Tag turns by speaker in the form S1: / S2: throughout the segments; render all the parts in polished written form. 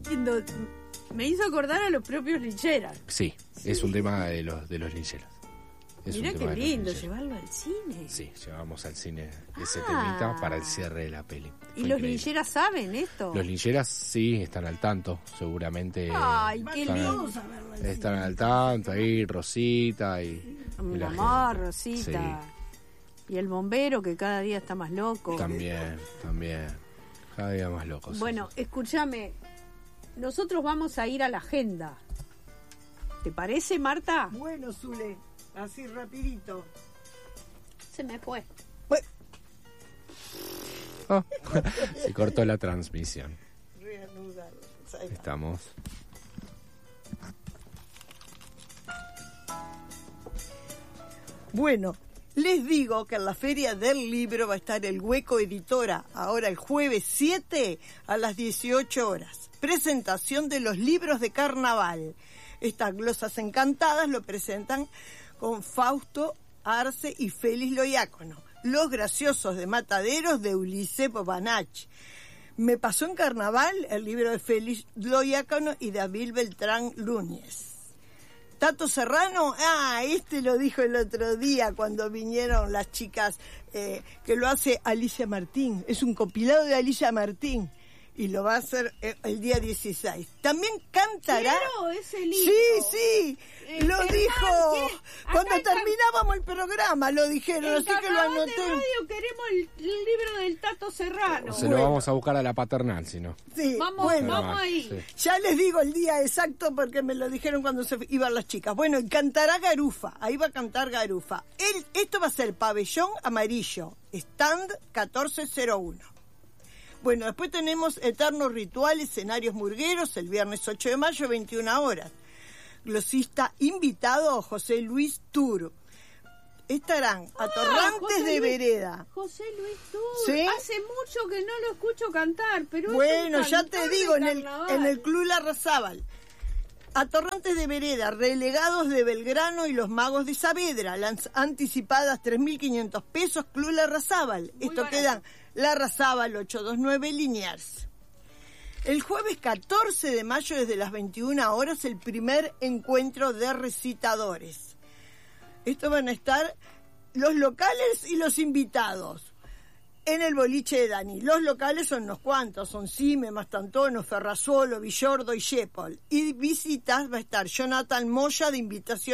S1: entiendo. Me hizo acordar a los propios lincheras.
S2: Sí, es un tema de los lincheras.
S1: Mirá qué lindo llevarlo al cine.
S2: Sí, llevamos al cine ese temita para el cierre de la peli.
S1: ¿Y los lincheras saben esto?
S2: Los lincheras sí están al tanto, seguramente.
S1: Ay, qué lindo.
S2: Están al tanto, ahí Rosita y
S1: Mi
S2: la
S1: mamá,
S2: gente.
S1: Rosita. Sí. Y el bombero que cada día está más loco.
S2: También. Cada día más locos.
S1: Bueno, escúchame. Nosotros vamos a ir a la agenda. ¿Te parece, Marta?
S3: Bueno, Zule, así rapidito.
S1: Se me fue.
S2: Oh, se cortó la transmisión.
S3: Reanudar.
S2: Estamos.
S3: Bueno, les digo que en la Feria del Libro va a estar el Hueco Editora, ahora el jueves 7 a las 18 horas. Presentación de los libros de carnaval. Estas glosas encantadas lo presentan con Fausto Arce y Félix Loiácono. Los graciosos de Mataderos de Ulises Bobanach. Me pasó en carnaval el libro de Félix Loiácono y David Beltrán Núñez. Tato Serrano, este lo dijo el otro día cuando vinieron las chicas, que lo hace Alicia Martín. Es un compilado de Alicia Martín. Y lo va a hacer el día 16. También cantará...
S1: Quiero ese libro.
S3: Sí, lo dijo. Cuando terminábamos el programa lo dijeron, así que lo anoté.
S1: En radio queremos el libro del Tato Serrano.
S2: Se lo vamos a buscar a la paternal, si no.
S3: Sí,
S1: vamos ahí.
S2: Sí.
S3: Ya les digo el día exacto porque me lo dijeron cuando se iban las chicas. Bueno, y cantará Garufa. Ahí va a cantar Garufa. Esto va a ser Pabellón Amarillo, stand 1401. Bueno, después tenemos Eterno Ritual, escenarios murgueros, el viernes 8 de mayo, 21 horas. Glosista invitado José Luis Tur. Estarán Atorrantes de Vereda.
S1: José Luis Tur.
S3: ¿Sí?
S1: Hace mucho que no lo escucho cantar, pero
S3: bueno,
S1: es un
S3: ya te digo, en
S1: carnaval.
S3: el Club Larrazábal. Atorrantes de Vereda, Relegados de Belgrano y los Magos de Saavedra. Las anticipadas 3.500 pesos, Club Larrazábal. Esto
S1: barato.
S3: queda Larrazábal 829 Liniers. El jueves 14 de mayo desde las 21 horas el primer encuentro de recitadores. Estos van a estar los locales y los invitados en el boliche de Dani. Los locales son unos cuantos, son Cime, Mastantono, Ferrazuolo, Villordo y Shepol. Y visitas va a estar Jonathan Moya de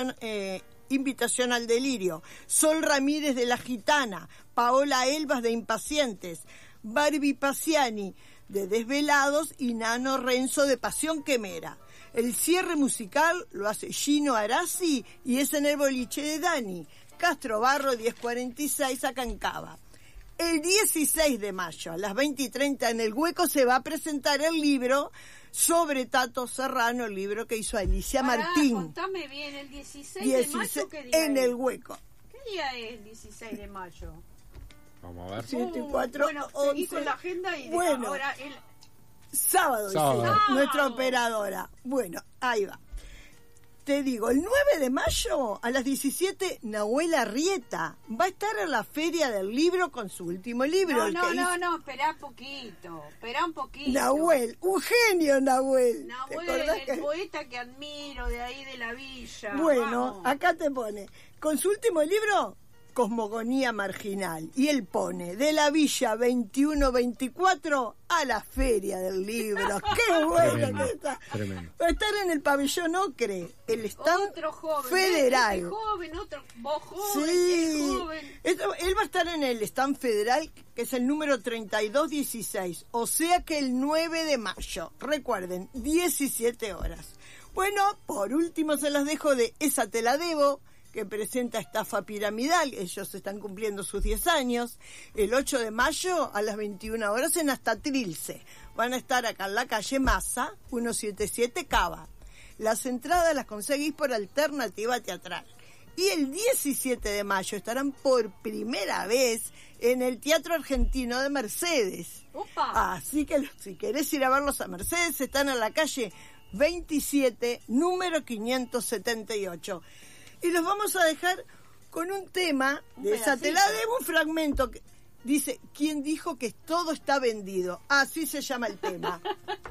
S3: Invitación al Delirio, Sol Ramírez de La Gitana, Paola Elvas de Impacientes, Barbie Paciani de Desvelados y Nano Renzo de Pasión Quemera. El cierre musical lo hace Gino Arasi y es en el boliche de Dani, Castro Barro 1046 acá en Cava. El 16 de mayo a las 20:30 en el Hueco se va a presentar el libro sobre Tato Serrano, el libro que hizo Alicia Martín.
S1: Contame bien, el 16 de mayo, ¿qué día
S3: en
S1: es?
S3: el Hueco.
S1: ¿Qué día es el 16 de mayo?
S2: Vamos a ver.
S3: 7 y 4,
S1: bueno,
S3: 11.
S1: seguí con la agenda y
S3: Bueno.
S1: ahora el...
S3: Sábado. Nuestra operadora. Bueno, ahí va. Te digo, el 9 de mayo a las 17, Nahuel Arrieta va a estar en la Feria del Libro con su último libro.
S1: No, esperá un poquito.
S3: Nahuel, un genio Nahuel.
S1: Nahuel, el poeta que admiro de ahí de la villa.
S3: Bueno,
S1: vamos.
S3: acá te pone, con su último libro, Cosmogonía Marginal, y él pone, de la Villa 21-24 a la Feria del Libro. ¡Qué bueno
S2: Tremendo,
S3: que está!
S2: tremendo.
S3: Va a estar en el pabellón Ocre, el stand
S1: Otro joven,
S3: federal.
S1: este joven, otro, vos joven,
S3: Sí,
S1: joven.
S3: él va a estar en el stand federal, que es el número 3216, o sea que el 9 de mayo, recuerden, 17 horas. Bueno, por último se las dejo de Esa te la debo, que presenta Estafa Piramidal. Ellos están cumpliendo sus 10 años. El 8 de mayo a las 21 horas en Hasta Trilce. Van a estar acá en la calle Massa, 177 Cava. Las entradas las conseguís por Alternativa Teatral. Y el 17 de mayo estarán por primera vez en el Teatro Argentino de Mercedes.
S1: ¡Opa!
S3: Así que si querés ir a verlos a Mercedes, están en la calle 27, número 578. Y los vamos a dejar con un tema de Esa te la debo, un fragmento que dice, ¿quién dijo que todo está vendido? Así se llama el tema.